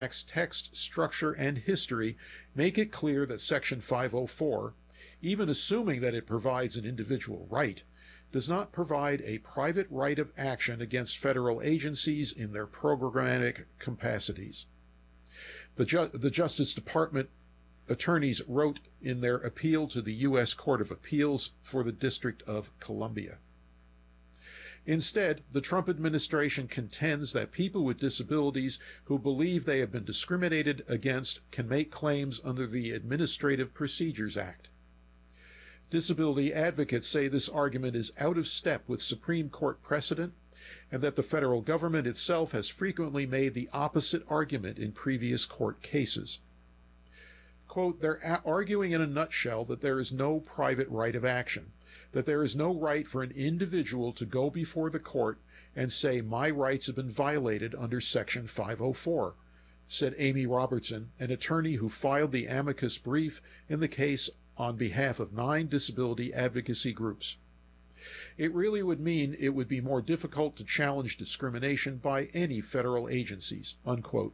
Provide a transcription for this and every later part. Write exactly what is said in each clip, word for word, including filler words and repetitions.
text, structure, and history make it clear that Section five oh four, even assuming that it provides an individual right, does not provide a private right of action against federal agencies in their programmatic capacities. The, Ju- the Justice Department attorneys wrote in their appeal to the U S Court of Appeals for the District of Columbia. Instead, the Trump administration contends that people with disabilities who believe they have been discriminated against can make claims under the Administrative Procedures Act. Disability advocates say this argument is out of step with Supreme Court precedent and that the federal government itself has frequently made the opposite argument in previous court cases. Quote, they're arguing in a nutshell that there is no private right of action, that there is no right for an individual to go before the court and say my rights have been violated under Section five oh four, said Amy Robertson, an attorney who filed the amicus brief in the case on behalf of nine disability advocacy groups. It really would mean it would be more difficult to challenge discrimination by any federal agencies, unquote.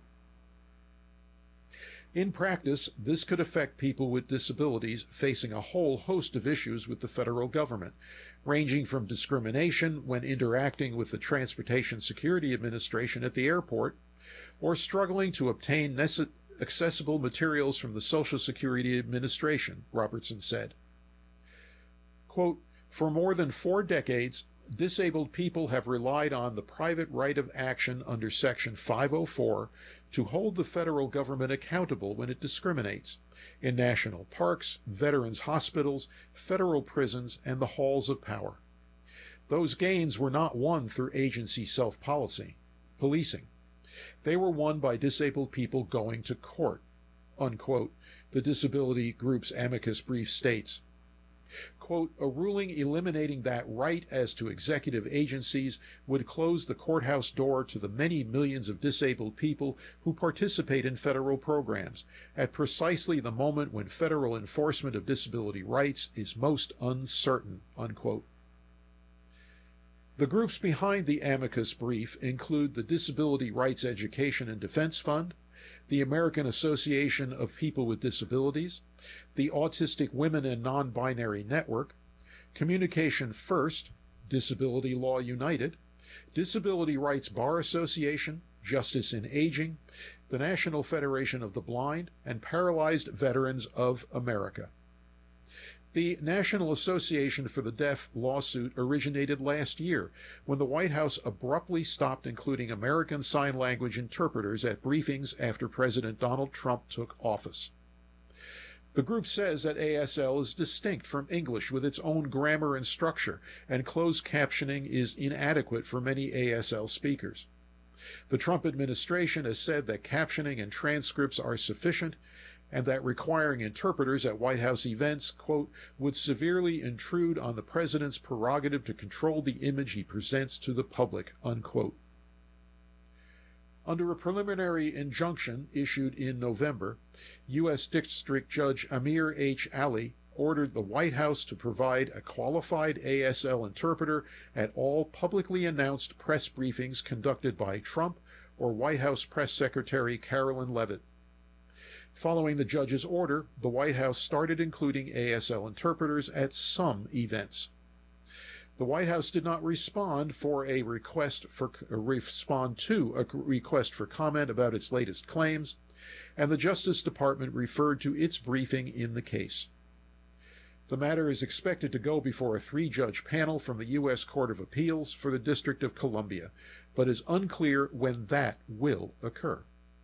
In practice, this could affect people with disabilities facing a whole host of issues with the federal government, ranging from discrimination when interacting with the Transportation Security Administration at the airport, or struggling to obtain nece- accessible materials from the Social Security Administration, Robertson said. Quote, for more than four decades, disabled people have relied on the private right of action under Section five oh four to hold the federal government accountable when it discriminates in national parks, veterans' hospitals, federal prisons, and the halls of power. Those gains were not won through agency self-policy, policing. They were won by disabled people going to court, unquote, the disability group's amicus brief states. Quote, a ruling eliminating that right as to executive agencies would close the courthouse door to the many millions of disabled people who participate in federal programs at precisely the moment when federal enforcement of disability rights is most uncertain, unquote. The groups behind the amicus brief include the Disability Rights Education and Defense Fund, the American Association of People with Disabilities, the Autistic Women and Non-Binary Network, Communication First, Disability Law United, Disability Rights Bar Association, Justice in Aging, the National Federation of the Blind, and Paralyzed Veterans of America. The National Association for the Deaf lawsuit originated last year when the White House abruptly stopped including American Sign Language interpreters at briefings after President Donald Trump took office. The group says that A S L is distinct from English with its own grammar and structure, and closed captioning is inadequate for many A S L speakers. The Trump administration has said that captioning and transcripts are sufficient, and that requiring interpreters at White House events, quote, would severely intrude on the president's prerogative to control the image he presents to the public, unquote. Under a preliminary injunction issued in November, U S District Judge Amir H. Ali ordered the White House to provide a qualified A S L interpreter at all publicly announced press briefings conducted by Trump or White House Press Secretary Carolyn Leavitt. Following the judge's order, the White House started including A S L interpreters at some events. The White House did not respond for a request for uh, respond to a request for comment about its latest claims, and the Justice Department referred to its briefing in the case. The matter is expected to go before a three-judge panel from the U S Court of Appeals for the District of Columbia, but is unclear when that will occur.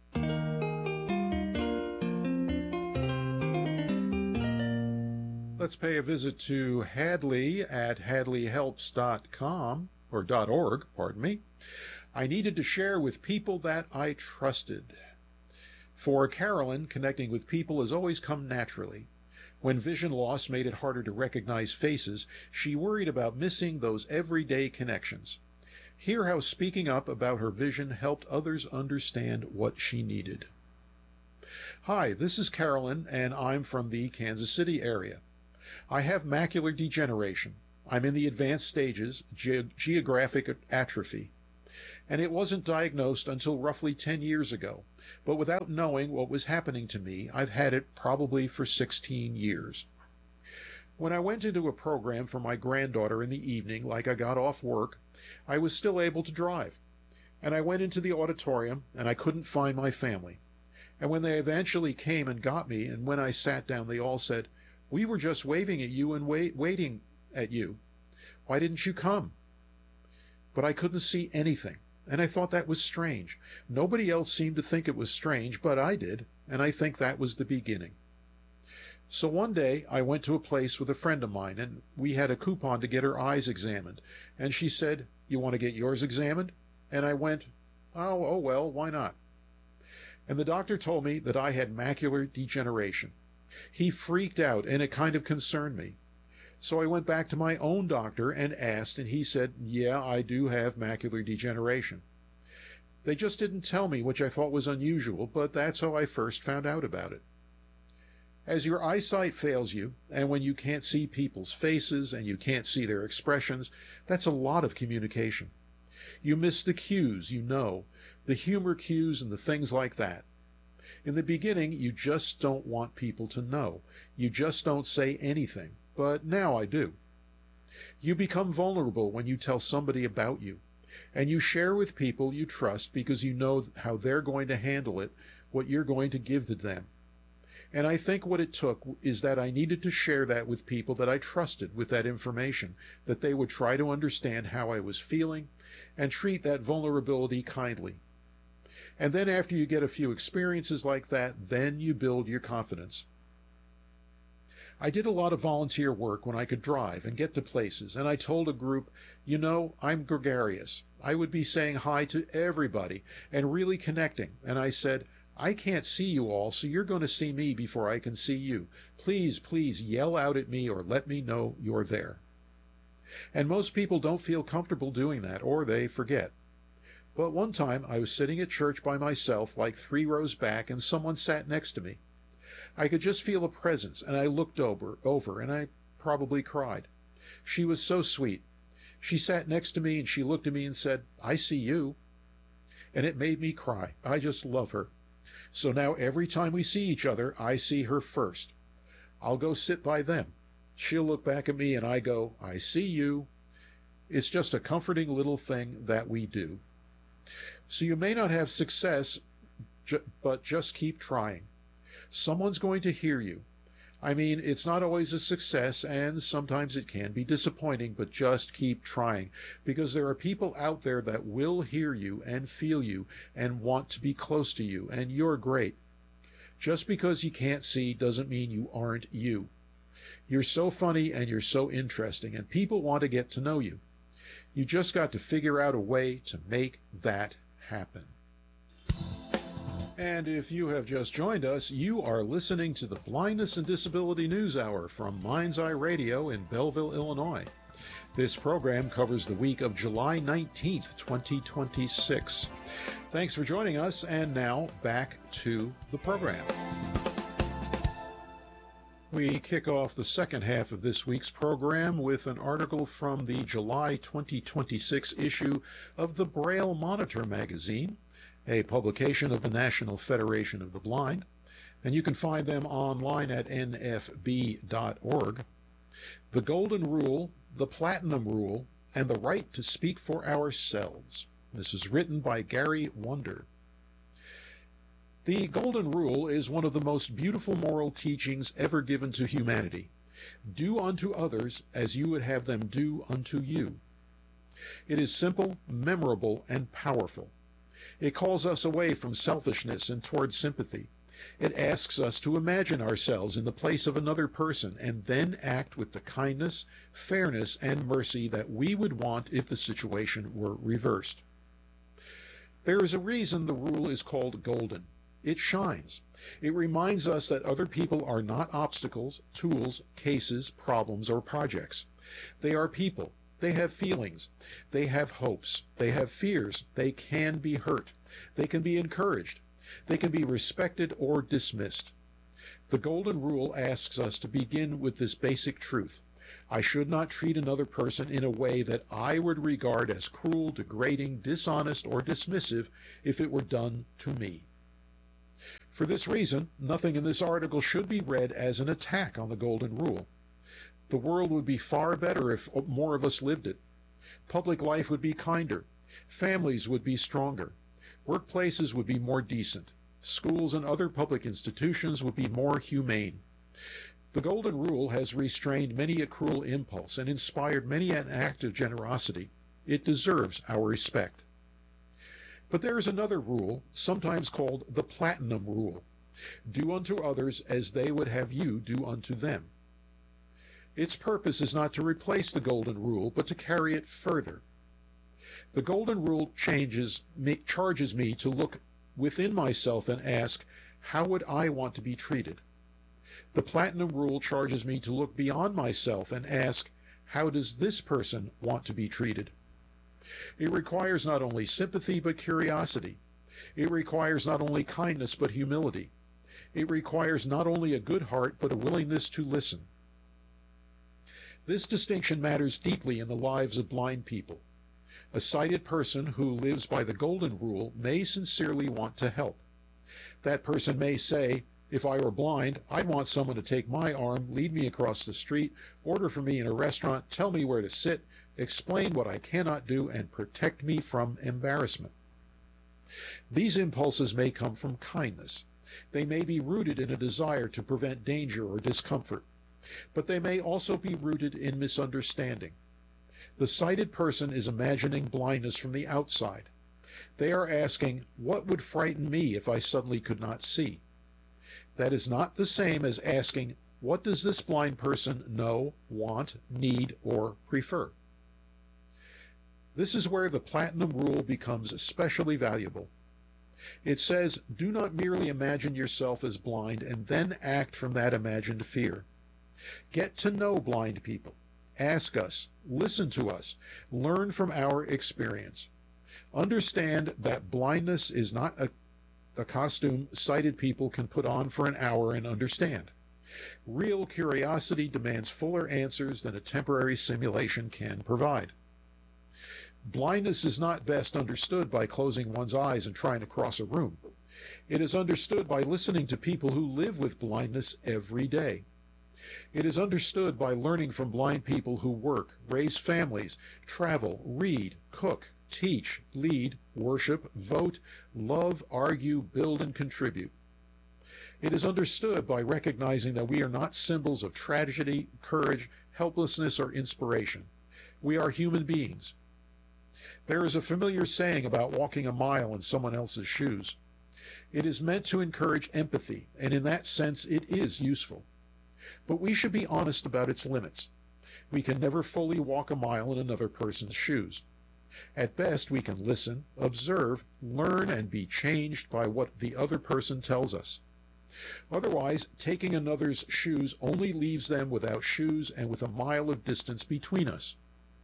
Let's pay a visit to Hadley at hadley helps dot com, or .org, pardon me. I needed to share with people that I trusted. For Carolyn, connecting with people has always come naturally. When vision loss made it harder to recognize faces, she worried about missing those everyday connections. Hear how speaking up about her vision helped others understand what she needed. Hi, this is Carolyn, and I'm from the Kansas City area. I have macular degeneration. I'm in the advanced stages, ge- geographic atrophy. and it wasn't diagnosed until roughly ten years ago. But without knowing what was happening to me, I've had it probably for sixteen years. When I went into a program for my granddaughter in the evening, like I got off work, I was still able to drive. And I went into the auditorium, and I couldn't find my family. And when they eventually came and got me, and when I sat down, they all said, "We were just waving at you and wait, waiting at you. Why didn't you come?" But I couldn't see anything, and I thought that was strange. Nobody else seemed to think it was strange, but I did, and I think that was the beginning. So one day I went to a place with a friend of mine, and we had a coupon to get her eyes examined, and she said, "You want to get yours examined?" And I went, oh, oh well, why not? And the doctor told me that I had macular degeneration. He freaked out, and it kind of concerned me. So I went back to my own doctor and asked, and he said, yeah, I do have macular degeneration. They just didn't tell me, which I thought was unusual, but that's how I first found out about it. As your eyesight fails you, and when you can't see people's faces and you can't see their expressions, that's a lot of communication. You miss the cues, you know, the humor cues and the things like that. In the beginning, you just don't want people to know. You just don't say anything, but now I do. You become vulnerable when you tell somebody about you, and you share with people you trust because you know how they're going to handle it, what you're going to give to them. And I think what it took is that I needed to share that with people that I trusted with that information, that they would try to understand how I was feeling and treat that vulnerability kindly. And then after you get a few experiences like that, then you build your confidence. I did a lot of volunteer work when I could drive and get to places, and I told a group, you know, I'm gregarious. I would be saying hi to everybody and really connecting, and I said, I can't see you all, so you're going to see me before I can see you. Please, please yell out at me or let me know you're there. And most people don't feel comfortable doing that, or they forget. But one time I was sitting at church by myself, like three rows back, and someone sat next to me. I could just feel a presence, and I looked over, over, and I probably cried. She was so sweet. She sat next to me, and she looked at me and said, I see you. And it made me cry. I just love her. So now every time we see each other, I see her first. I'll go sit by them. She'll look back at me, and I go, I see you. It's just a comforting little thing that we do. So you may not have success, but just keep trying. Someone's going to hear you. I mean, it's not always a success, and sometimes it can be disappointing, but just keep trying, because there are people out there that will hear you and feel you and want to be close to you, and you're great. Just because you can't see doesn't mean you aren't you. You're so funny and you're so interesting, and people want to get to know you. You just got to figure out a way to make that happen. And if you have just joined us, you are listening to the Blindness and Disability News Hour from Mind's Eye Radio in Belleville, Illinois. This program covers the week of July nineteenth, twenty twenty-six. Thanks for joining us, and now back to the program. We kick off the second half of this week's program with an article from the July twenty twenty-six issue of the Braille Monitor magazine, a publication of the National Federation of the Blind, and you can find them online at N F B dot org. The Golden Rule, the Platinum Rule, and the Right to Speak for Ourselves. This is written by Gary Wunder. The Golden Rule is one of the most beautiful moral teachings ever given to humanity. Do unto others as you would have them do unto you. It is simple, memorable, and powerful. It calls us away from selfishness and toward sympathy. It asks us to imagine ourselves in the place of another person and then act with the kindness, fairness, and mercy that we would want if the situation were reversed. There is a reason the rule is called golden. It shines. It reminds us that other people are not obstacles, tools, cases, problems, or projects. They are people. They have feelings. They have hopes. They have fears. They can be hurt. They can be encouraged. They can be respected or dismissed. The Golden Rule asks us to begin with this basic truth. I should not treat another person in a way that I would regard as cruel, degrading, dishonest, or dismissive if it were done to me. For this reason, nothing in this article should be read as an attack on the Golden Rule. The world would be far better if more of us lived it. Public life would be kinder. Families would be stronger. Workplaces would be more decent. Schools and other public institutions would be more humane. The Golden Rule has restrained many a cruel impulse and inspired many an act of generosity. It deserves our respect. But there is another rule, sometimes called the Platinum Rule. Do unto others as they would have you do unto them. Its purpose is not to replace the Golden Rule, but to carry it further. The Golden Rule changes, charges me to look within myself and ask, how would I want to be treated? The Platinum Rule charges me to look beyond myself and ask, how does this person want to be treated? It requires not only sympathy but curiosity. It requires not only kindness but humility. It requires not only a good heart but a willingness to listen. This distinction matters deeply in the lives of blind people. A sighted person who lives by the Golden Rule may sincerely want to help. That person may say, if I were blind, I'd want someone to take my arm, lead me across the street, order for me in a restaurant, tell me where to sit, explain what I cannot do, and protect me from embarrassment. These impulses may come from kindness. They may be rooted in a desire to prevent danger or discomfort, but they may also be rooted in misunderstanding. The sighted person is imagining blindness from the outside. They are asking, what would frighten me if I suddenly could not see? That is not the same as asking, what does this blind person know, want, need, or prefer? This is where the Platinum Rule becomes especially valuable. It says, do not merely imagine yourself as blind and then act from that imagined fear. Get to know blind people. Ask us, listen to us, learn from our experience. Understand that blindness is not a, a costume sighted people can put on for an hour and understand. Real curiosity demands fuller answers than a temporary simulation can provide. Blindness is not best understood by closing one's eyes and trying to cross a room. It is understood by listening to people who live with blindness every day. It is understood by learning from blind people who work, raise families, travel, read, cook, teach, lead, worship, vote, love, argue, build, and contribute. It is understood by recognizing that we are not symbols of tragedy, courage, helplessness, or inspiration. We are human beings. There is a familiar saying about walking a mile in someone else's shoes. It is meant to encourage empathy, and in that sense it is useful. But we should be honest about its limits. We can never fully walk a mile in another person's shoes. At best, we can listen, observe, learn, and be changed by what the other person tells us. Otherwise, taking another's shoes only leaves them without shoes and with a mile of distance between us.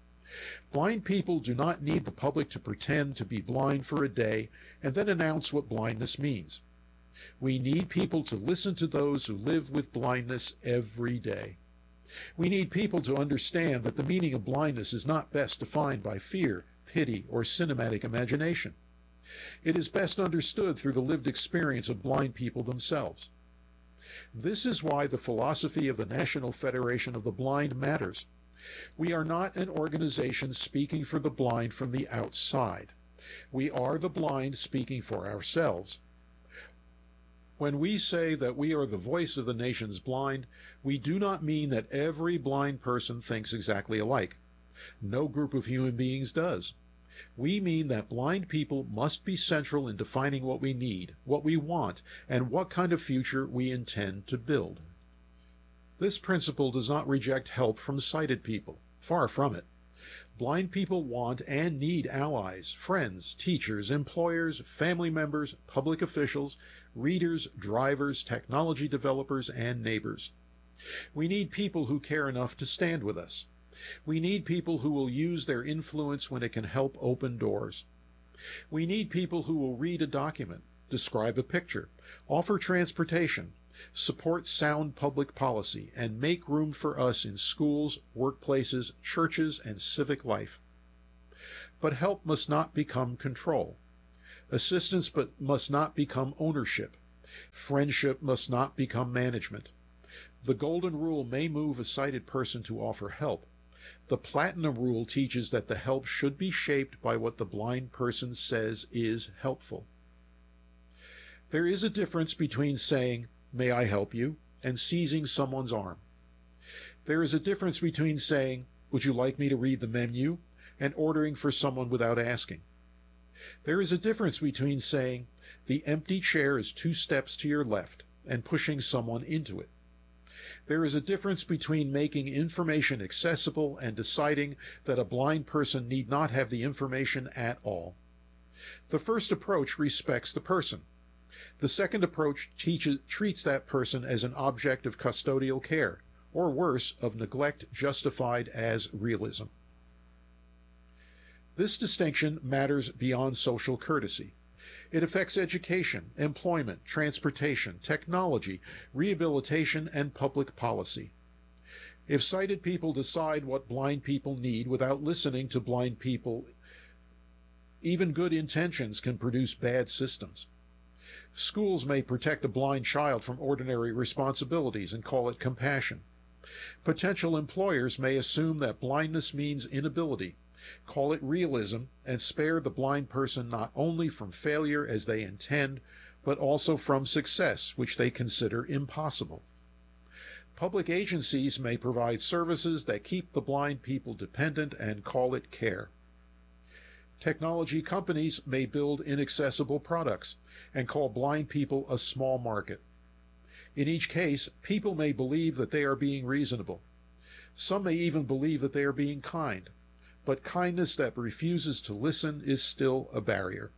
Blind people do not need the public to pretend to be blind for a day and then announce what blindness means. We need people to listen to those who live with blindness every day. We need people to understand that the meaning of blindness is not best defined by fear, pity, or cinematic imagination. It is best understood through the lived experience of blind people themselves. This is why the philosophy of the National Federation of the Blind matters. We are not an organization speaking for the blind from the outside. We are the blind speaking for ourselves. When we say that we are the voice of the nation's blind, we do not mean that every blind person thinks exactly alike. No group of human beings does. We mean that blind people must be central in defining what we need, what we want, and what kind of future we intend to build. This principle does not reject help from sighted people. Far from it. Blind people want and need allies, friends, teachers, employers, family members, public officials, readers, drivers, technology developers, and neighbors. We need people who care enough to stand with us. We need people who will use their influence when it can help open doors. We need people who will read a document, describe a picture, offer transportation, support sound public policy, and make room for us in schools, workplaces, churches, and civic life. But help must not become control. Assistance but must not become ownership. Friendship must not become management. The golden rule may move a sighted person to offer help. The platinum rule teaches that the help should be shaped by what the blind person says is helpful. There is a difference between saying, "May I help you?" and seizing someone's arm. There is a difference between saying, "Would you like me to read the menu?" and ordering for someone without asking. There is a difference between saying, "The empty chair is two steps to your left," and pushing someone into it. There is a difference between making information accessible and deciding that a blind person need not have the information at all. The first approach respects the person. The second approach teaches, treats that person as an object of custodial care, or worse, of neglect justified as realism. This distinction matters beyond social courtesy. It affects education, employment, transportation, technology, rehabilitation, and public policy. If sighted people decide what blind people need without listening to blind people, even good intentions can produce bad systems. Schools may protect a blind child from ordinary responsibilities and call it compassion. Potential employers may assume that blindness means inability, call it realism, and spare the blind person not only from failure as they intend, but also from success, which they consider impossible. Public agencies may provide services that keep the blind people dependent and call it care. Technology companies may build inaccessible products and call blind people a small market. In each case, people may believe that they are being reasonable. Some may even believe that they are being kind, but kindness that refuses to listen is still a barrier.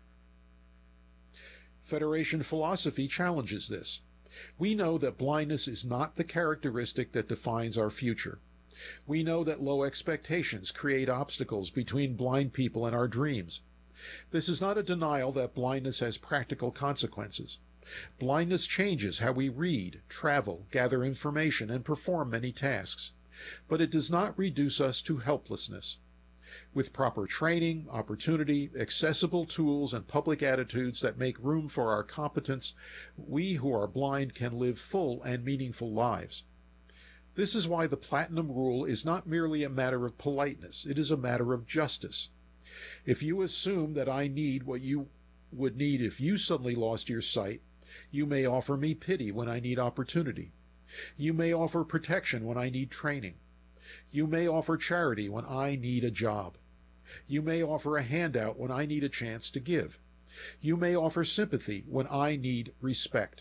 Federation philosophy challenges this. We know that blindness is not the characteristic that defines our future. We know that low expectations create obstacles between blind people and our dreams. This is not a denial that blindness has practical consequences. Blindness changes how we read, travel, gather information, and perform many tasks. But it does not reduce us to helplessness. With proper training, opportunity, accessible tools, and public attitudes that make room for our competence, we who are blind can live full and meaningful lives. This is why the platinum rule is not merely a matter of politeness, it is a matter of justice. If you assume that I need what you would need if you suddenly lost your sight, you may offer me pity when I need opportunity. You may offer protection when I need training. You may offer charity when I need a job. You may offer a handout when I need a chance to give. You may offer sympathy when I need respect.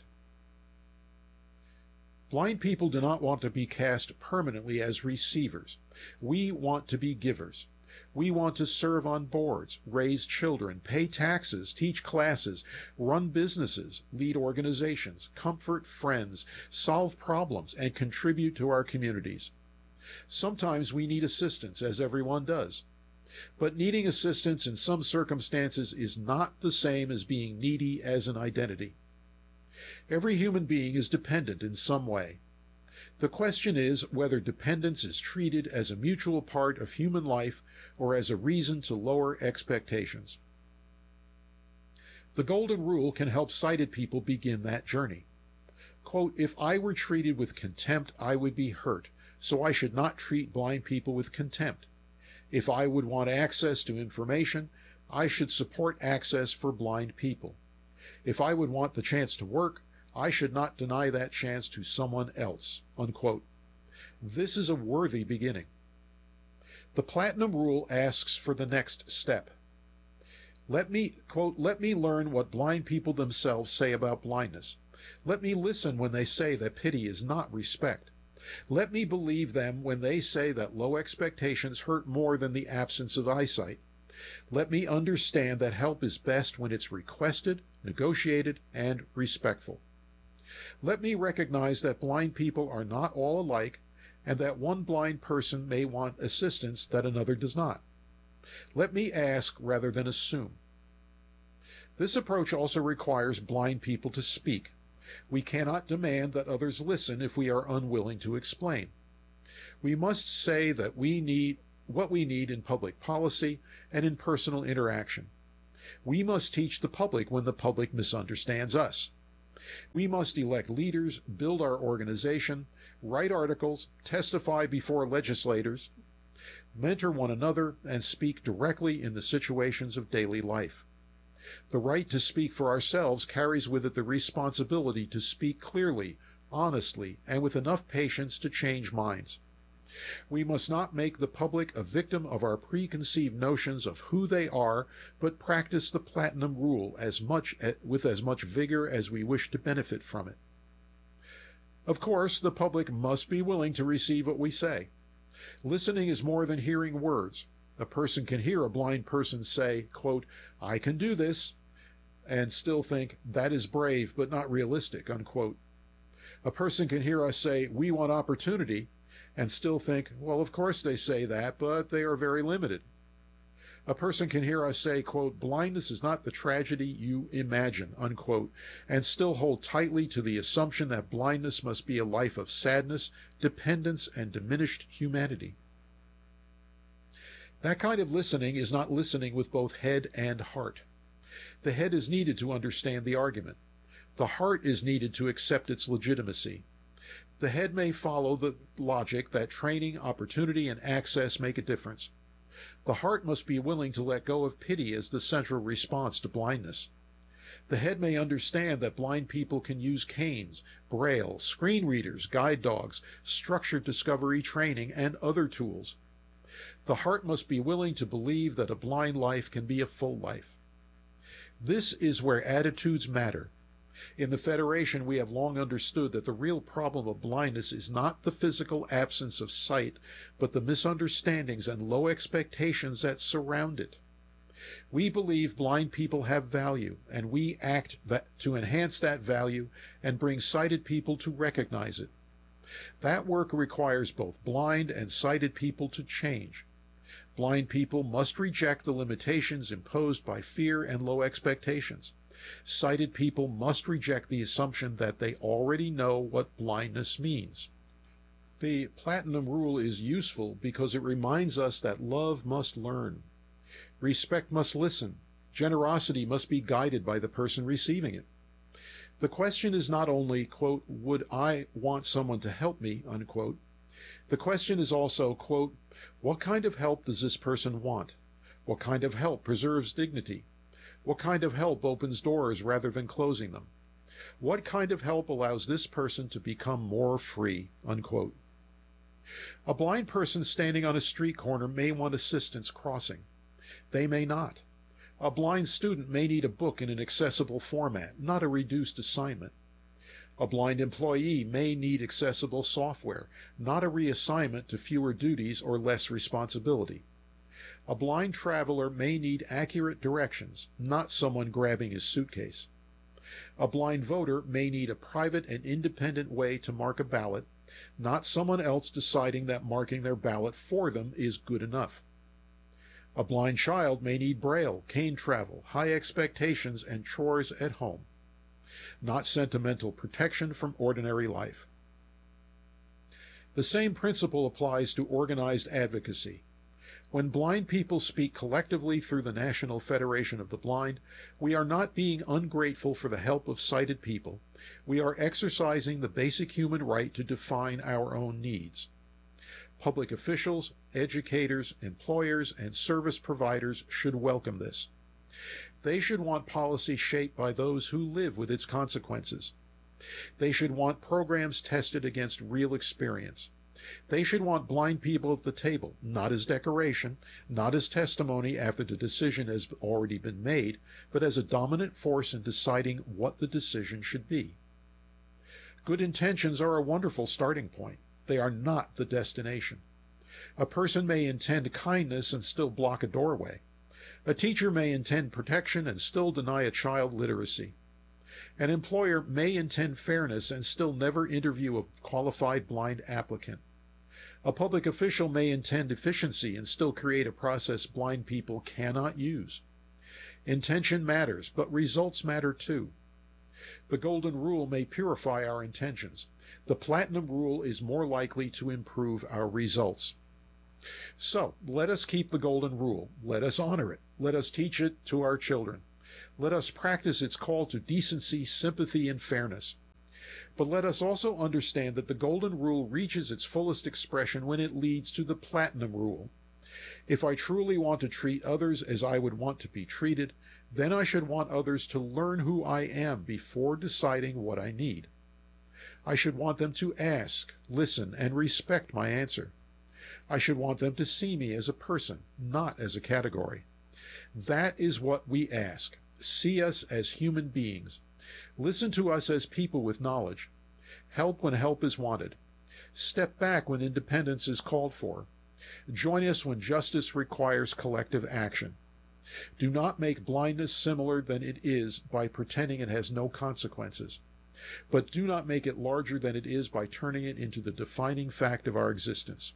Blind people do not want to be cast permanently as receivers. We want to be givers. We want to serve on boards, raise children, pay taxes, teach classes, run businesses, lead organizations, comfort friends, solve problems, and contribute to our communities. Sometimes we need assistance, as everyone does. But needing assistance in some circumstances is not the same as being needy as an identity. Every human being is dependent in some way. The question is whether dependence is treated as a mutual part of human life or as a reason to lower expectations. The golden rule can help sighted people begin that journey. Quote, "If I were treated with contempt, I would be hurt, so I should not treat blind people with contempt. If I would want access to information, I should support access for blind people. If I would want the chance to work, I should not deny that chance to someone else." Unquote. This is a worthy beginning. The platinum rule asks for the next step. Let me, quote, "Let me learn what blind people themselves say about blindness. Let me listen when they say that pity is not respect. Let me believe them when they say that low expectations hurt more than the absence of eyesight. Let me understand that help is best when it's requested, negotiated, and respectful. Let me recognize that blind people are not all alike, and that one blind person may want assistance that another does not. Let me ask rather than assume." This approach also requires blind people to speak. We cannot demand that others listen if we are unwilling to explain. We must say that we need what we need in public policy and in personal interaction. We must teach the public when the public misunderstands us. We must elect leaders, build our organization, write articles, testify before legislators, mentor one another, and speak directly in the situations of daily life. The right to speak for ourselves carries with it the responsibility to speak clearly, honestly, and with enough patience to change minds. We must not make the public a victim of our preconceived notions of who they are, but practice the Platinum Rule as much with as much vigor as we wish to benefit from it. Of course, the public must be willing to receive what we say. Listening is more than hearing words. A person can hear a blind person say, quote, "I can do this," and still think, "That is brave, but not realistic," unquote. A person can hear us say, "We want opportunity," and still think, "Well, of course they say that, but they are very limited." A person can hear us say, quote, "Blindness is not the tragedy you imagine," unquote, and still hold tightly to the assumption that blindness must be a life of sadness, dependence, and diminished humanity. That kind of listening is not listening with both head and heart. The head is needed to understand the argument. The heart is needed to accept its legitimacy. The head may follow the logic that training, opportunity, and access make a difference. The heart must be willing to let go of pity as the central response to blindness. The head may understand that blind people can use canes, braille, screen readers, guide dogs, structured discovery training, and other tools. The heart must be willing to believe that a blind life can be a full life. This is where attitudes matter. In the Federation, we have long understood that the real problem of blindness is not the physical absence of sight, but the misunderstandings and low expectations that surround it. We believe blind people have value, and we act that, to enhance that value and bring sighted people to recognize it. That work requires both blind and sighted people to change. Blind people must reject the limitations imposed by fear and low expectations. Sighted people must reject the assumption that they already know what blindness means. The Platinum Rule is useful because it reminds us that love must learn. Respect must listen. Generosity must be guided by the person receiving it. The question is not only, quote, "Would I want someone to help me?" unquote. The question is also, quote, "What kind of help does this person want? What kind of help preserves dignity? What kind of help opens doors rather than closing them? What kind of help allows this person to become more free?" unquote. A blind person standing on a street corner may want assistance crossing. They may not. A blind student may need a book in an accessible format, not a reduced assignment. A blind employee may need accessible software, not a reassignment to fewer duties or less responsibility. A blind traveler may need accurate directions, not someone grabbing his suitcase. A blind voter may need a private and independent way to mark a ballot, not someone else deciding that marking their ballot for them is good enough. A blind child may need braille, cane travel, high expectations, and chores at home, not sentimental protection from ordinary life. The same principle applies to organized advocacy. When blind people speak collectively through the National Federation of the Blind, we are not being ungrateful for the help of sighted people. We are exercising the basic human right to define our own needs. Public officials, educators, employers, and service providers should welcome this. They should want policy shaped by those who live with its consequences. They should want programs tested against real experience. They should want blind people at the table, not as decoration, not as testimony after the decision has already been made, but as a dominant force in deciding what the decision should be. Good intentions are a wonderful starting point. They are not the destination. A person may intend kindness and still block a doorway. A teacher may intend protection and still deny a child literacy. An employer may intend fairness and still never interview a qualified blind applicant. A public official may intend efficiency and still create a process blind people cannot use. Intention matters, but results matter too. The golden rule may purify our intentions. The platinum rule is more likely to improve our results. So, let us keep the golden rule. Let us honor it. Let us teach it to our children. Let us practice its call to decency, sympathy, and fairness. But let us also understand that the golden rule reaches its fullest expression when it leads to the platinum rule. If I truly want to treat others as I would want to be treated, then I should want others to learn who I am before deciding what I need. I should want them to ask, listen, and respect my answer. I should want them to see me as a person, not as a category. That is what we ask. See us as human beings. Listen to us as people with knowledge. Help when help is wanted. Step back when independence is called for. Join us when justice requires collective action. Do not make blindness similar than it is by pretending it has no consequences. But do not make it larger than it is by turning it into the defining fact of our existence.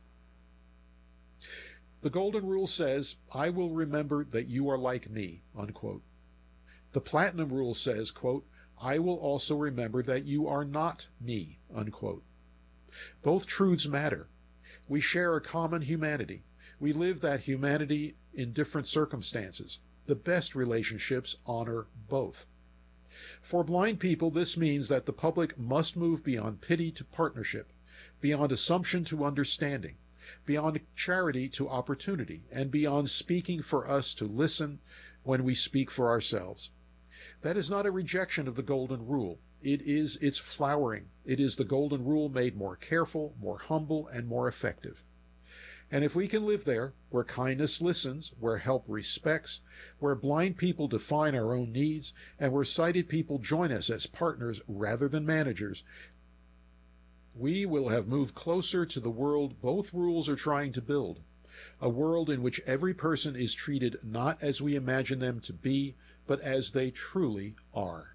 The golden rule says, I will remember that you are like me, unquote. The platinum rule says, quote, I will also remember that you are not me, unquote. Both truths matter. We share a common humanity. We live that humanity in different circumstances. The best relationships honor both. For blind people, this means that the public must move beyond pity to partnership, beyond assumption to understanding, beyond charity to opportunity, and beyond speaking for us to listen when we speak for ourselves. That is not a rejection of the golden rule. It is its flowering. It is the golden rule made more careful, more humble, and more effective. And if we can live there, where kindness listens, where help respects, where blind people define our own needs, and where sighted people join us as partners rather than managers, we will have moved closer to the world both rules are trying to build, a world in which every person is treated not as we imagine them to be, but as they truly are.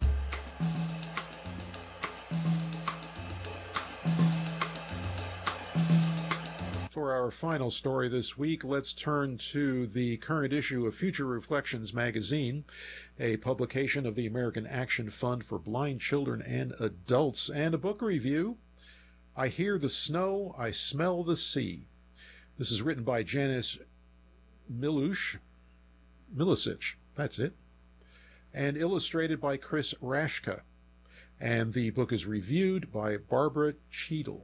For our final story this week, let's turn to the current issue of Future Reflections magazine, a publication of the American Action Fund for Blind Children and Adults, and a book review, I Hear the Snow, I Smell the Sea. This is written by Janice Milush, Milicic, that's it, and illustrated by Chris Rashka, and the book is reviewed by Barbara Cheadle.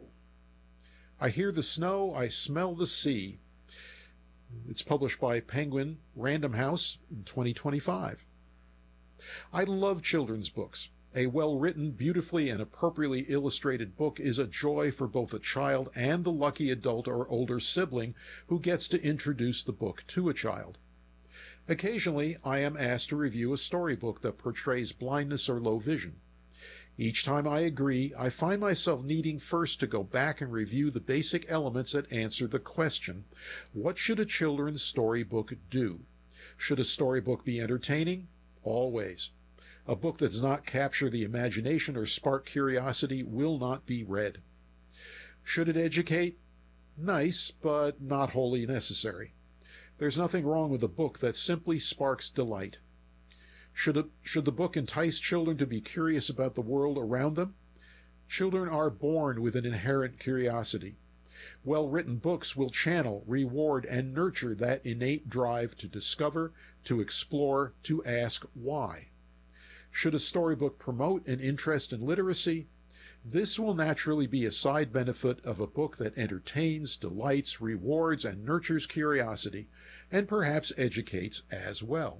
I Hear the Snow, I Smell the Sea. It's published by Penguin Random House in twenty twenty-five. I love children's books. A well-written, beautifully and appropriately illustrated book is a joy for both a child and the lucky adult or older sibling who gets to introduce the book to a child. Occasionally, I am asked to review a storybook that portrays blindness or low vision. Each time I agree, I find myself needing first to go back and review the basic elements that answer the question, what should a children's storybook do? Should a storybook be entertaining? Always. A book that does not capture the imagination or spark curiosity will not be read. Should it educate? Nice, but not wholly necessary. There's nothing wrong with a book that simply sparks delight. Should, a, should the book entice children to be curious about the world around them? Children are born with an inherent curiosity. Well-written books will channel, reward, and nurture that innate drive to discover, to explore, to ask why. Should a storybook promote an interest in literacy? This will naturally be a side benefit of a book that entertains, delights, rewards, and nurtures curiosity, and perhaps educates as well.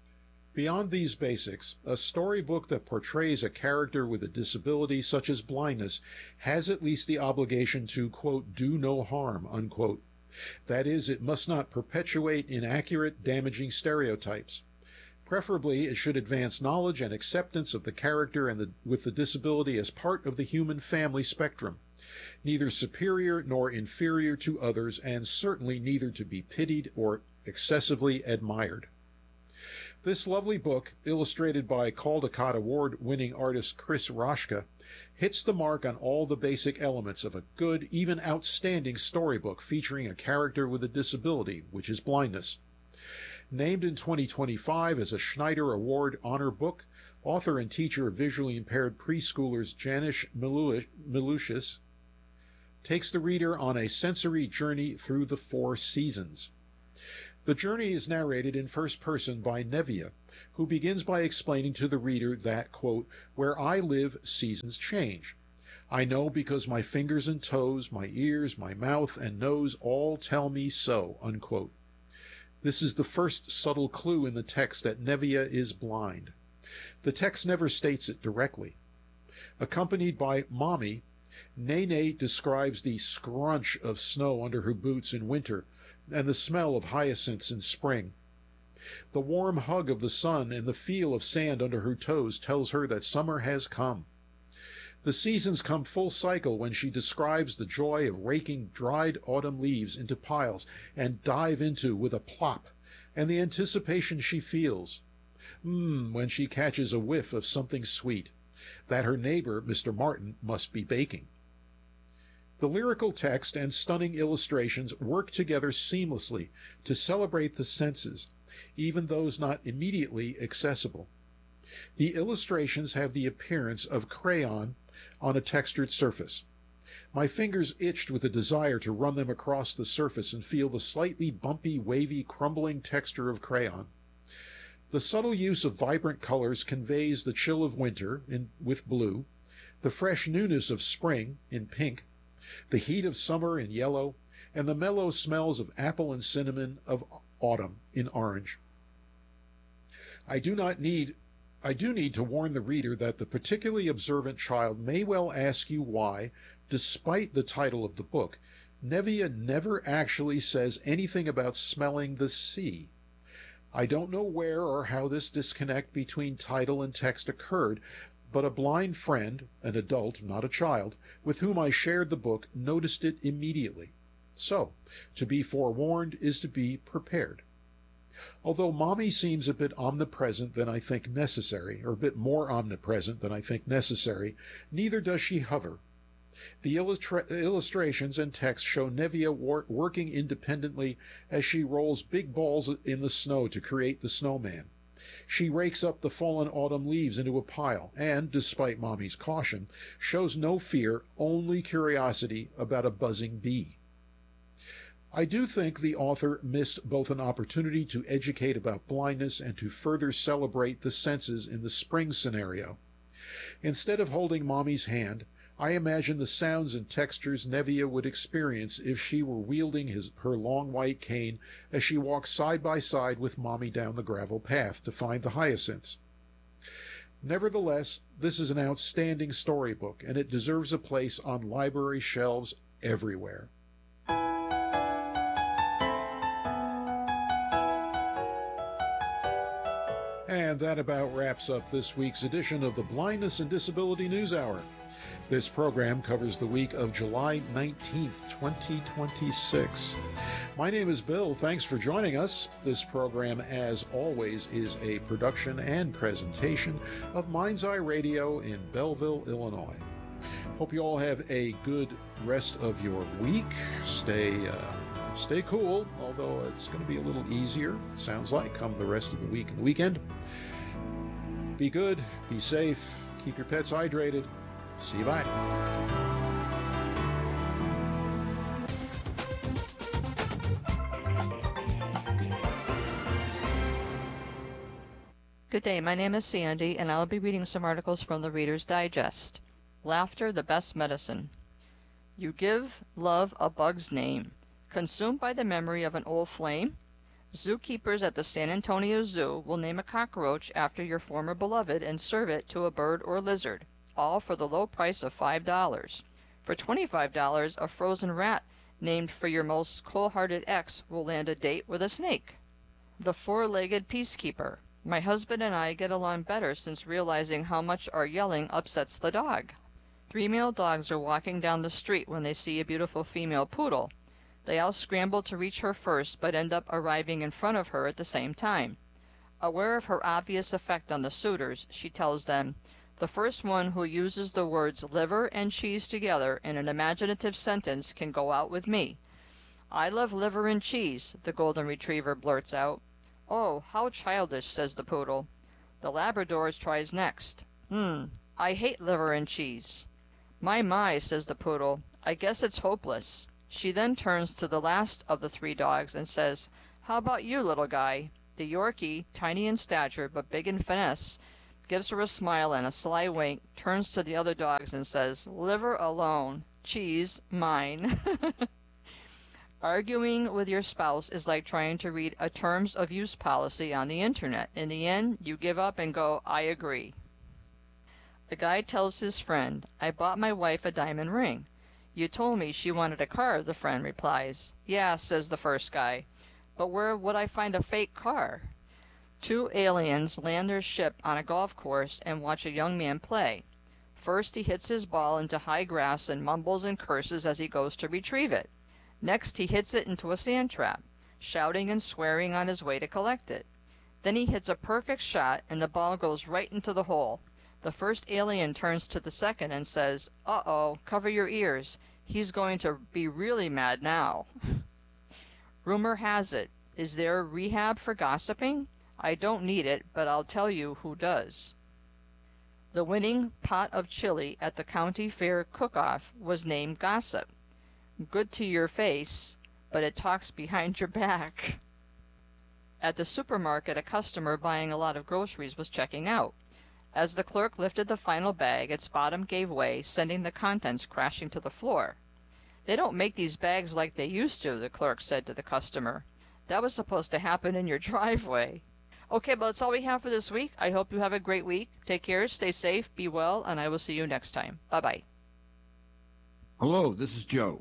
Beyond these basics, a storybook that portrays a character with a disability such as blindness has at least the obligation to, quote, do no harm, unquote. That is, it must not perpetuate inaccurate, damaging stereotypes. Preferably, it should advance knowledge and acceptance of the character and the, with the disability as part of the human family spectrum, neither superior nor inferior to others, and certainly neither to be pitied or excessively admired. This lovely book, illustrated by Caldecott Award-winning artist Chris Rashka, hits the mark on all the basic elements of a good, even outstanding storybook featuring a character with a disability, which is blindness. Named in twenty twenty-five as a Schneider Award Honor Book, Author and teacher of visually impaired preschoolers Janish Milushis takes the reader on a sensory journey through the four seasons. The journey is narrated in first person by Nevia, who begins by explaining to the reader that, quote, "Where I live, seasons change. I know because my fingers and toes, my ears, my mouth and nose all tell me so," unquote. This is the first subtle clue in the text that Nevia is blind. The text never states it directly. Accompanied by Mommy, Nene describes the scrunch of snow under her boots in winter and the smell of hyacinths in spring. The warm hug of the sun and the feel of sand under her toes tells her that summer has come. The seasons come full cycle when she describes the joy of raking dried autumn leaves into piles and dive into with a plop, and the anticipation she feels. Mmm, when she catches a whiff of something sweet, that her neighbor, Mister Martin, must be baking. The lyrical text and stunning illustrations work together seamlessly to celebrate the senses, even those not immediately accessible. The illustrations have the appearance of crayon on a textured surface. My fingers itched with a desire to run them across the surface and feel the slightly bumpy, wavy, crumbling texture of crayon. The subtle use of vibrant colors conveys the chill of winter in, with blue, the fresh newness of spring in pink, the heat of summer in yellow, and the mellow smells of apple and cinnamon of autumn in orange. I do not need I do need to warn the reader that the particularly observant child may well ask you why, despite the title of the book, Nevia never actually says anything about smelling the sea. I don't know where or how this disconnect between title and text occurred, but a blind friend, an adult, not a child, with whom I shared the book, noticed it immediately. So, to be forewarned is to be prepared. Although Mommy seems a bit omnipresent than I think necessary, or a bit more omnipresent than I think necessary, neither does she hover. The illustra- illustrations and text show Nevia wor- working independently as she rolls big balls in the snow to create the snowman. She rakes up the fallen autumn leaves into a pile and, despite Mommy's caution, shows no fear, only curiosity about a buzzing bee. I do think the author missed both an opportunity to educate about blindness and to further celebrate the senses in the spring scenario. Instead of holding Mommy's hand, I imagine the sounds and textures Nevia would experience if she were wielding his, her long white cane as she walks side by side with Mommy down the gravel path to find the hyacinths. Nevertheless, this is an outstanding storybook, and it deserves a place on library shelves everywhere. And that about wraps up this week's edition of the Blindness and Disability News Hour. This program covers the week of July nineteenth, twenty twenty-six. My name is Bill. Thanks for joining us. This program, as always, is a production and presentation of Mind's Eye Radio in Belleville, Illinois. Hope you all have a good rest of your week. Stay, uh, stay cool, although it's going to be a little easier, it sounds like, come the rest of the week and the weekend. Be good, be safe, keep your pets hydrated. See you, bye. Good day, my name is Sandy, and I'll be reading some articles from the Reader's Digest. Laughter, the best medicine. You give love a bug's name. Consumed by the memory of an old flame? Zookeepers at the San Antonio Zoo will name a cockroach after your former beloved and serve it to a bird or lizard, all for the low price of five dollars. For twenty-five dollars, a frozen rat named for your most cold-hearted ex will land a date with a snake. The Four-Legged Peacekeeper. My husband and I get along better since realizing how much our yelling upsets the dog. Three male dogs are walking down the street when they see a beautiful female poodle. They all scramble to reach her first, but end up arriving in front of her at the same time. Aware of her obvious effect on the suitors, she tells them, "The first one who uses the words liver and cheese together in an imaginative sentence can go out with me." "I love liver and cheese," the golden retriever blurts out. "Oh, how childish," says the poodle. The Labrador tries next. Hmm, I hate liver and cheese. My, my, says the Poodle, I guess it's hopeless. She then turns to the last of the three dogs and says, How about you, little guy? The Yorkie, tiny in stature but big in finesse, gives her a smile and a sly wink, turns to the other dogs and says, Liver alone, cheese mine. Arguing with your spouse is like trying to read a terms of use policy on the internet. In the end, you give up and go, I agree. The guy tells his friend, I bought my wife a diamond ring. You told me she wanted a car, the friend replies. Yeah, says the first guy, but where would I find a fake car? Two aliens land their ship on a golf course and watch a young man play. First he hits his ball into high grass and mumbles and curses as he goes to retrieve it. Next he hits it into a sand trap, shouting and swearing on his way to collect it. Then he hits a perfect shot and the ball goes right into the hole. The first alien turns to the second and says, Uh-oh, cover your ears. He's going to be really mad now. Rumor has it, is there rehab for gossiping? I don't need it, but I'll tell you who does. The winning pot of chili at the county fair cook-off was named Gossip. Good to your face, but it talks behind your back. At the supermarket, a customer buying a lot of groceries was checking out. As the clerk lifted the final bag, its bottom gave way, sending the contents crashing to the floor. They don't make these bags like they used to, the clerk said to the customer. That was supposed to happen in your driveway. Okay, but that's all we have for this week. I hope you have a great week. Take care, stay safe, be well, and I will see you next time. Bye-bye. Hello, this is Joe.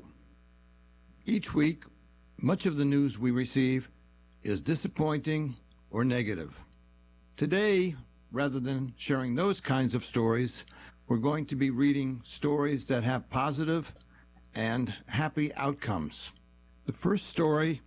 Each week, much of the news we receive is disappointing or negative. Today, rather than sharing those kinds of stories, we're going to be reading stories that have positive and happy outcomes. The first story,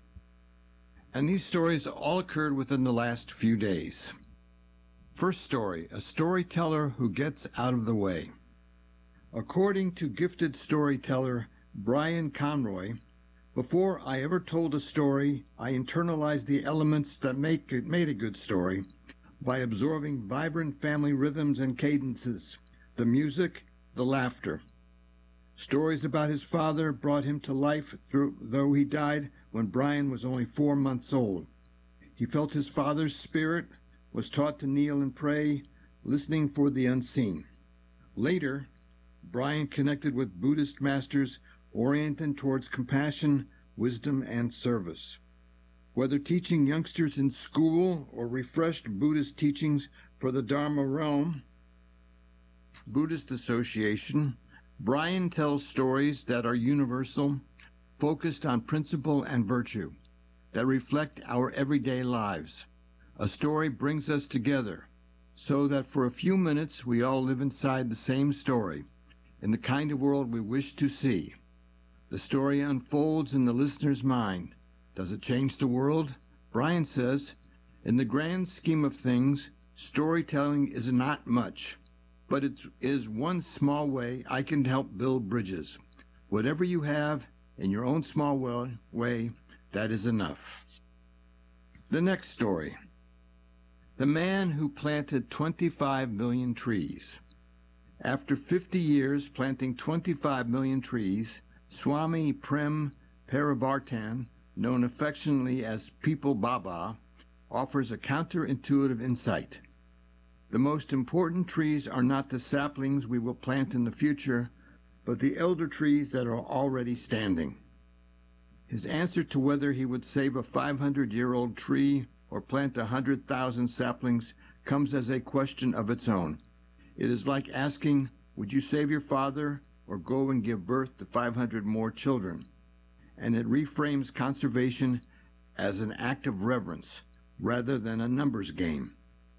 and these stories all occurred within the last few days. First story, a storyteller who gets out of the way. According to gifted storyteller Brian Conroy, before I ever told a story, I internalized the elements that make it made a good story by absorbing vibrant family rhythms and cadences, the music, the laughter. Stories about his father brought him to life, through, though he died when Brian was only four months old. He felt his father's spirit, was taught to kneel and pray, listening for the unseen. Later, Brian connected with Buddhist masters oriented towards compassion, wisdom, and service. Whether teaching youngsters in school or refreshed Buddhist teachings for the Dharma Realm Buddhist Association, Brian tells stories that are universal, focused on principle and virtue, that reflect our everyday lives. A story brings us together, so that for a few minutes we all live inside the same story, in the kind of world we wish to see. The story unfolds in the listener's mind. Does it change the world? Brian says, in the grand scheme of things, storytelling is not much, but it is one small way I can help build bridges. Whatever you have, in your own small way, that is enough. The next story. The man who planted twenty-five million trees. After fifty years planting twenty-five million trees, Swami Prem Parivartan, known affectionately as People Baba, offers a counterintuitive insight. The most important trees are not the saplings we will plant in the future, but the elder trees that are already standing. His answer to whether he would save a five hundred year old tree or plant one hundred thousand saplings comes as a question of its own. It is like asking, would you save your father or go and give birth to five hundred more children? And it reframes conservation as an act of reverence rather than a numbers game.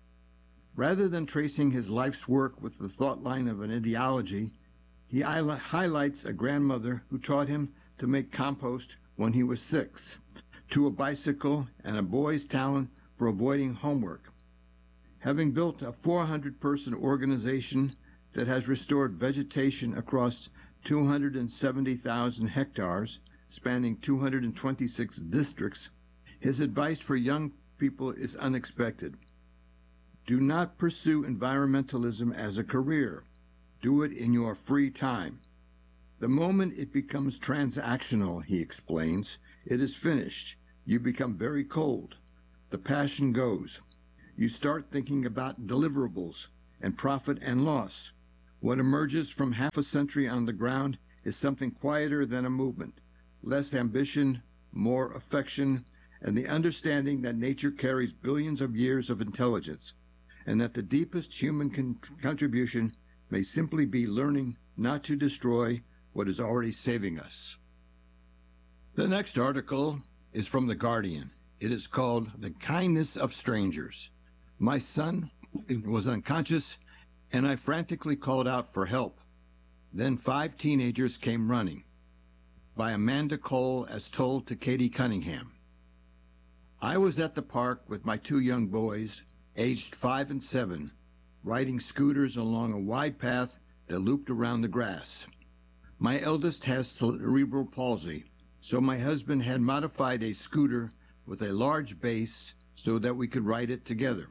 Rather than tracing his life's work with the thought line of an ideology, he highlights a grandmother who taught him to make compost when he was six, to a bicycle and a boy's talent for avoiding homework. Having built a four hundred person organization that has restored vegetation across two hundred seventy thousand hectares, spanning two hundred twenty-six districts, his advice for young people is unexpected. Do not pursue environmentalism as a career. Do it in your free time. The moment it becomes transactional, he explains, it is finished. You become very cold. The passion goes. You start thinking about deliverables and profit and loss. What emerges from half a century on the ground is something quieter than a movement, less ambition, more affection, and the understanding that nature carries billions of years of intelligence, and that the deepest human con- contribution may simply be learning not to destroy what is already saving us. The next article is from The Guardian. It is called The Kindness of Strangers. My son was unconscious, and I frantically called out for help. Then five teenagers came running. By Amanda Cole, as told to Katie Cunningham. I was at the park with my two young boys, aged five and seven, riding scooters along a wide path that looped around the grass. My eldest has cerebral palsy, so my husband had modified a scooter with a large base so that we could ride it together.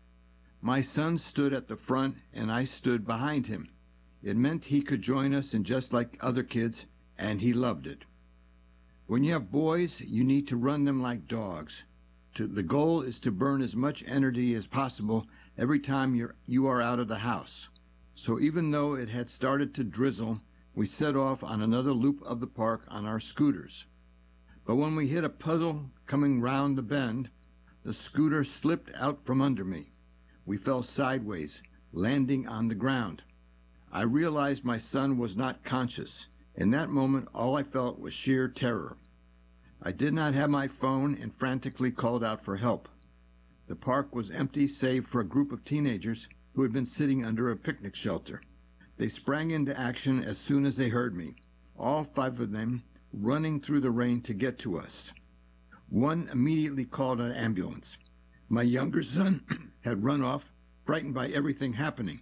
My son stood at the front and I stood behind him. It meant he could join us in just like other kids, and he loved it. When you have boys, you need to run them like dogs. To, the goal is to burn as much energy as possible every time you're, you are out of the house. So even though it had started to drizzle, we set off on another loop of the park on our scooters. But when we hit a puddle coming round the bend, the scooter slipped out from under me. We fell sideways, landing on the ground. I realized my son was not conscious. In that moment, all I felt was sheer terror. I did not have my phone and frantically called out for help. The park was empty save for a group of teenagers who had been sitting under a picnic shelter. They sprang into action as soon as they heard me, all five of them running through the rain to get to us. One immediately called an ambulance. My younger son had run off, frightened by everything happening.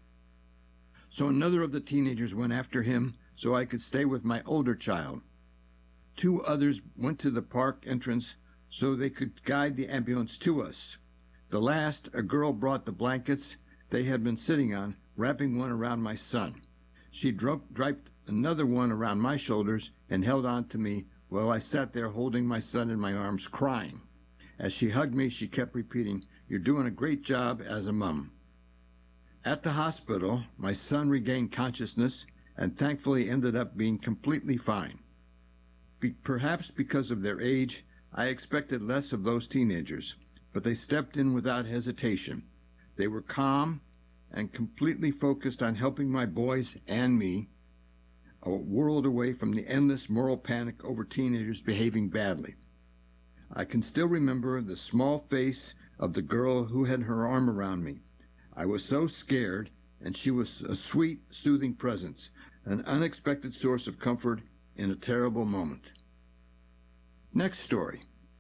So another of the teenagers went after him so I could stay with my older child. Two others went to the park entrance so they could guide the ambulance to us. The last, a girl brought the blankets they had been sitting on, wrapping one around my son. She draped another one around my shoulders and held on to me while I sat there holding my son in my arms, crying. As she hugged me, she kept repeating, "You're doing a great job as a mom." At the hospital, my son regained consciousness and thankfully ended up being completely fine. Be- perhaps because of their age, I expected less of those teenagers, but they stepped in without hesitation. They were calm and completely focused on helping my boys and me, a world away from the endless moral panic over teenagers behaving badly. I can still remember the small face of the girl who had her arm around me. I was so scared, and she was a sweet, soothing presence, an unexpected source of comfort in a terrible moment. Next story.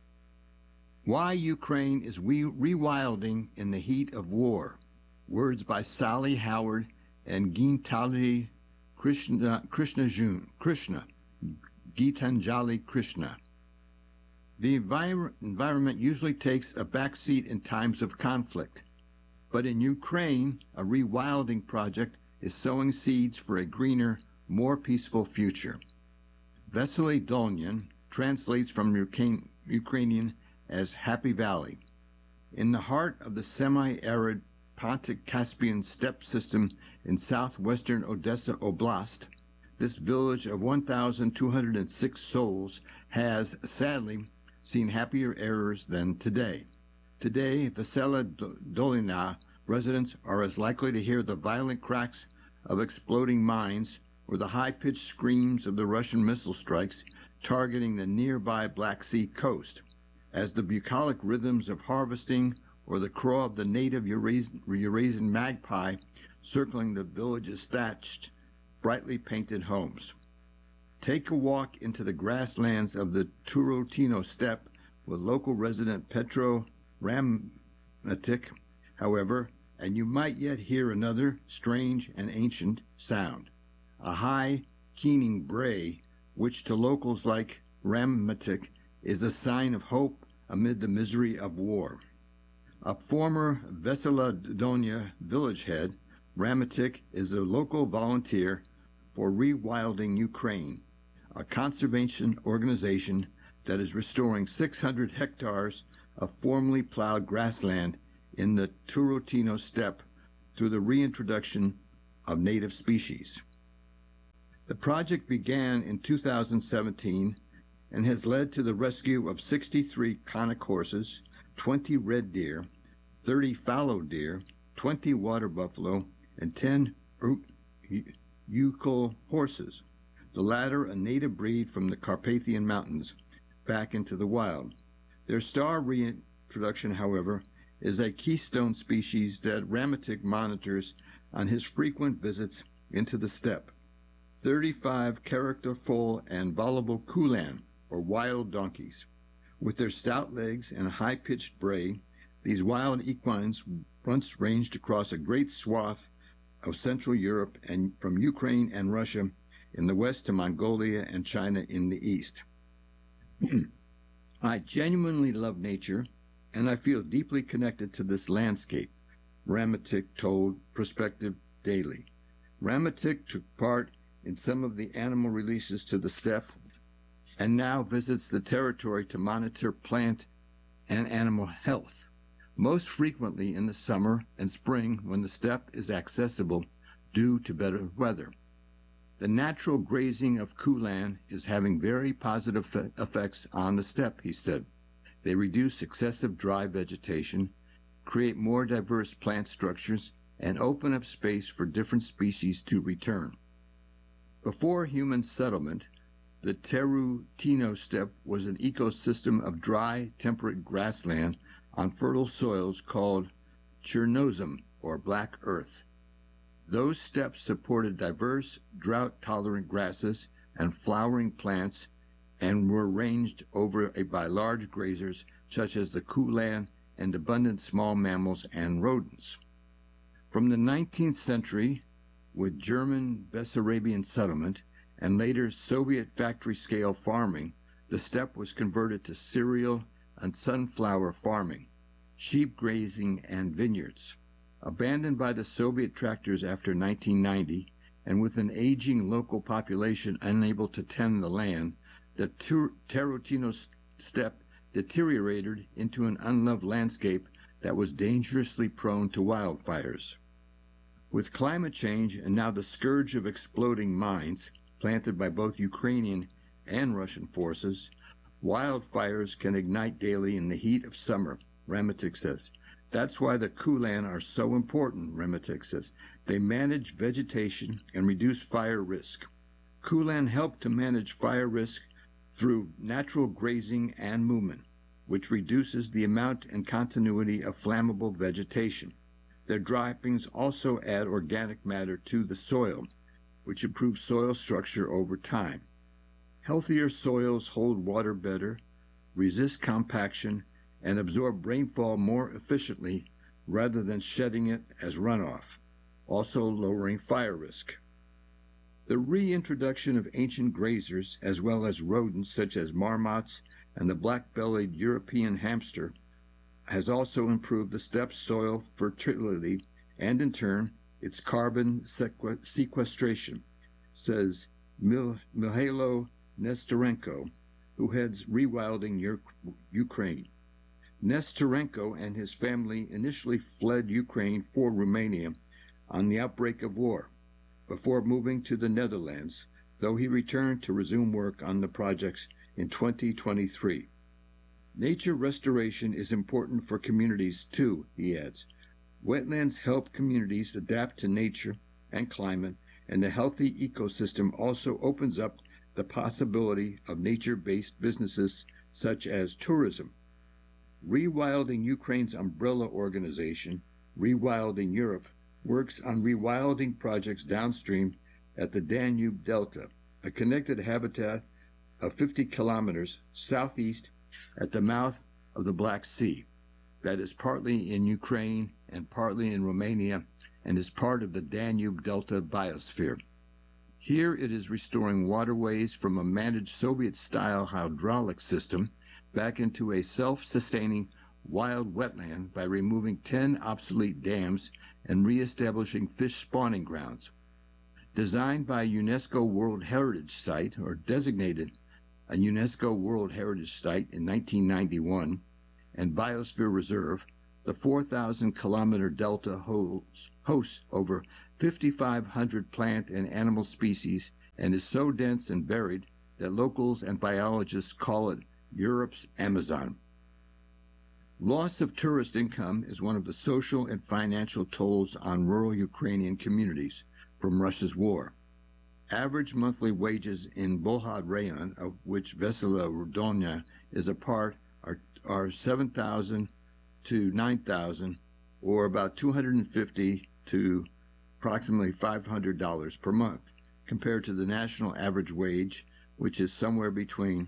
Why Ukraine is re- rewilding in the heat of war. Words by Sally Howard and Geetanjali Krishna, Krishna, Jun, Krishna, Geetanjali Krishna. The envir- environment usually takes a back seat in times of conflict, but in Ukraine, a rewilding project is sowing seeds for a greener, more peaceful future. Vesely Dolnyan translates from Ukraine, Ukrainian as Happy Valley. In the heart of the semi-arid Pontic-Caspian steppe system in southwestern Odessa Oblast, this village of one thousand two hundred six souls has, sadly, seen happier eras than today. Today, Vesela Dolina residents are as likely to hear the violent cracks of exploding mines or the high-pitched screams of the Russian missile strikes targeting the nearby Black Sea coast, as the bucolic rhythms of harvesting or the crow of the native Eurasian, Eurasian magpie circling the village's thatched, brightly painted homes. Take a walk into the grasslands of the Turotino steppe with local resident Petro Ramatic, however, and you might yet hear another strange and ancient sound, a high, keening bray, which to locals like Ramatic is a sign of hope amid the misery of war. A former Vesela Donya village head, Ramatik is a local volunteer for Rewilding Ukraine, a conservation organization that is restoring six hundred hectares of formerly plowed grassland in the Turotino steppe through the reintroduction of native species. The project began in two thousand seventeen and has led to the rescue of sixty-three Kanak horses, twenty red deer, thirty fallow deer, twenty water buffalo, and ten Ucal horses, the latter a native breed from the Carpathian Mountains, back into the wild. Their star reintroduction, however, is a keystone species that Ramatik monitors on his frequent visits into the steppe. thirty-five characterful and voluble kulan, or wild donkeys. With their stout legs and high-pitched bray, these wild equines once ranged across a great swath of Central Europe and from Ukraine and Russia in the west to Mongolia and China in the east. I genuinely love nature, and I feel deeply connected to this landscape, Ramatik told Prospective Daily. Ramatik took part in some of the animal releases to the steppe and now visits the territory to monitor plant and animal health, most frequently in the summer and spring when the steppe is accessible due to better weather. The natural grazing of kulan is having very positive effects on the steppe, he said. They reduce excessive dry vegetation, create more diverse plant structures, and open up space for different species to return. Before human settlement, the Tarutino steppe was an ecosystem of dry, temperate grassland on fertile soils called Chernozem, or black earth. Those steppes supported diverse, drought-tolerant grasses and flowering plants and were ranged over a, by large grazers such as the kulan and abundant small mammals and rodents. From the nineteenth century, with German Bessarabian settlement and later Soviet factory-scale farming, the steppe was converted to cereal and sunflower farming, sheep grazing, and vineyards. Abandoned by the Soviet tractors after nineteen ninety, and with an aging local population unable to tend the land, the Tarutino steppe deteriorated into an unloved landscape that was dangerously prone to wildfires. With climate change and now the scourge of exploding mines, planted by both Ukrainian and Russian forces, wildfires can ignite daily in the heat of summer, Ramatik says. That's why the kulan are so important, Ramatik says. They manage vegetation and reduce fire risk. Kulan help to manage fire risk through natural grazing and movement, which reduces the amount and continuity of flammable vegetation. Their droppings also add organic matter to the soil, which improves soil structure over time. Healthier soils hold water better, resist compaction, and absorb rainfall more efficiently rather than shedding it as runoff, also lowering fire risk. The reintroduction of ancient grazers, as well as rodents such as marmots and the black-bellied European hamster, has also improved the steppe's soil fertility and, in turn, its carbon sequ- sequestration, says Mil- Mihailo Nestorenko, who heads Rewilding Ur- Ukraine. Nestorenko and his family initially fled Ukraine for Romania on the outbreak of war, before moving to the Netherlands, though he returned to resume work on the projects in twenty twenty-three. Nature restoration is important for communities too, he adds. Wetlands help communities adapt to nature and climate, and the healthy ecosystem also opens up the possibility of nature-based businesses such as tourism. Rewilding Ukraine's umbrella organization, Rewilding Europe, works on rewilding projects downstream at the Danube Delta, a connected habitat of fifty kilometers southeast at the mouth of the Black Sea, that is partly in Ukraine and partly in Romania and is part of the Danube Delta biosphere. Here it is restoring waterways from a managed Soviet-style hydraulic system back into a self-sustaining wild wetland by removing ten obsolete dams and reestablishing fish spawning grounds. Designed by a UNESCO World Heritage Site, or designated a UNESCO World Heritage Site in nineteen ninety-one, and Biosphere Reserve, the four thousand kilometer delta holds, hosts over five thousand five hundred plant and animal species and is so dense and varied that locals and biologists call it Europe's Amazon. Loss of tourist income is one of the social and financial tolls on rural Ukrainian communities from Russia's war. Average monthly wages in Bolhad Rayon, of which Vesela Rudonya is a part, are, are seven thousand to nine thousand, or about two hundred fifty to approximately five hundred dollars per month, compared to the national average wage, which is somewhere between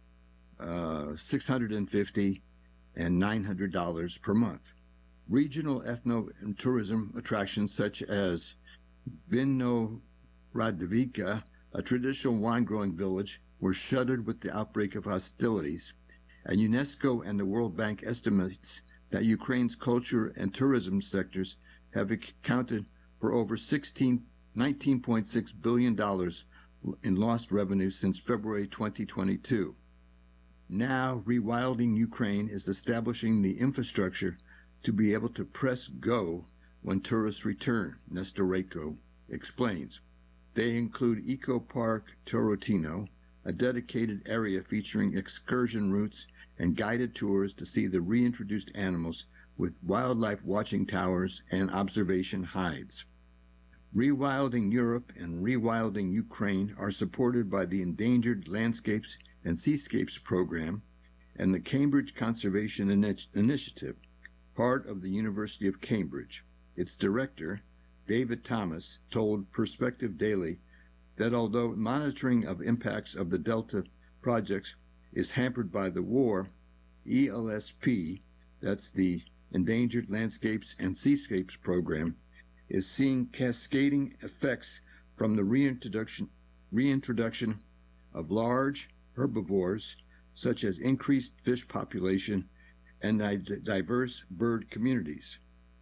uh, six hundred fifty and nine hundred dollars per month. Regional ethno and tourism attractions such as Vinno Radivika, a traditional wine-growing village, were shuttered with the outbreak of hostilities, and UNESCO and the World Bank estimates that Ukraine's culture and tourism sectors have accounted for over nineteen point six billion dollars in lost revenue since February twenty twenty-two. Now, Rewilding Ukraine is establishing the infrastructure to be able to press go when tourists return, Nestorenko explains. They include Eco Park Torotino, a dedicated area featuring excursion routes and guided tours to see the reintroduced animals with wildlife watching towers and observation hides. Rewilding Europe and Rewilding Ukraine are supported by the Endangered Landscapes and Seascapes Program and the Cambridge Conservation Initi- Initiative, part of the University of Cambridge. Its director, David Thomas, told Perspective Daily that although monitoring of impacts of the Delta projects is hampered by the war, E L S P, that's the Endangered Landscapes and Seascapes Program, is seeing cascading effects from the reintroduction, reintroduction of large herbivores, such as increased fish population and diverse bird communities.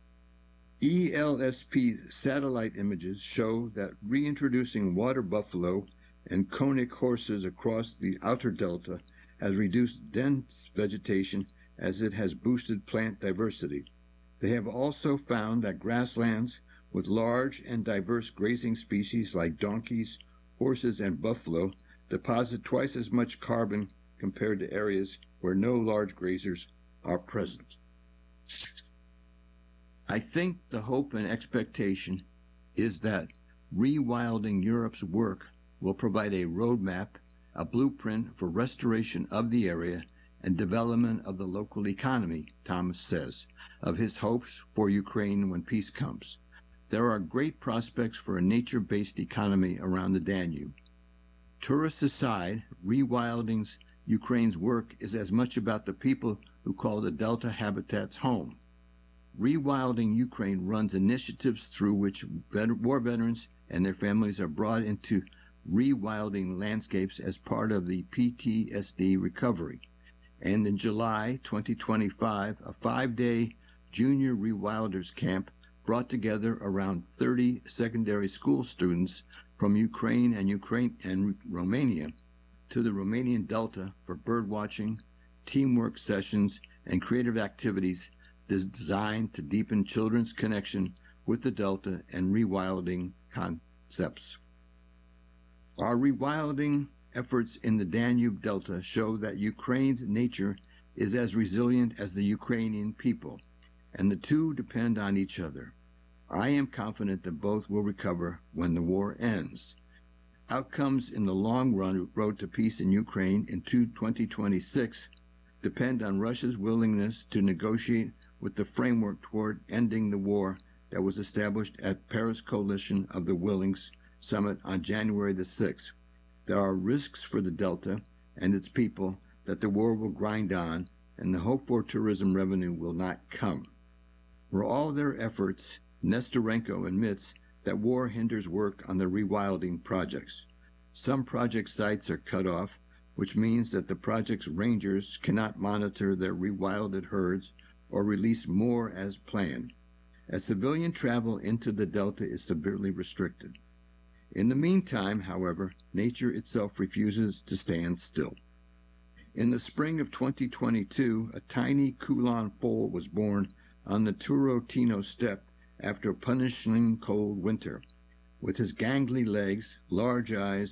E L S P satellite images show that reintroducing water buffalo and conic horses across the outer delta has reduced dense vegetation as it has boosted plant diversity. They have also found that grasslands with large and diverse grazing species like donkeys, horses, and buffalo deposit twice as much carbon compared to areas where no large grazers are present. I think the hope and expectation is that Rewilding Europe's work will provide a roadmap, a blueprint for restoration of the area and development of the local economy, Thomas says, of his hopes for Ukraine when peace comes. There are great prospects for a nature-based economy around the Danube. Tourists aside, Rewilding's Ukraine's work is as much about the people who call the Delta habitats home. Rewilding Ukraine runs initiatives through which vet- war veterans and their families are brought into rewilding landscapes as part of the P T S D recovery. And in July twenty twenty-five, a five-day junior rewilders camp brought together around thirty secondary school students from Ukraine and Ukraine and Romania to the Romanian Delta for bird watching, teamwork sessions, and creative activities designed to deepen children's connection with the Delta and rewilding concepts. Our rewilding efforts in the Danube Delta show that Ukraine's nature is as resilient as the Ukrainian people, and the two depend on each other. I am confident that both will recover when the war ends. Outcomes in the long run road to peace in Ukraine in twenty twenty-six depend on Russia's willingness to negotiate with the framework toward ending the war that was established at Paris Coalition of the Willings Summit on January the sixth. There are risks for the Delta and its people that the war will grind on and the hope for tourism revenue will not come. For all their efforts, Nestorenko admits that war hinders work on the rewilding projects. Some project sites are cut off, which means that the project's rangers cannot monitor their rewilded herds or release more as planned, as civilian travel into the Delta is severely restricted. In the meantime, however, nature itself refuses to stand still. In the spring of twenty twenty-two, a tiny Kulan foal was born on the Turotino steppe after a punishing cold winter. With his gangly legs, large eyes,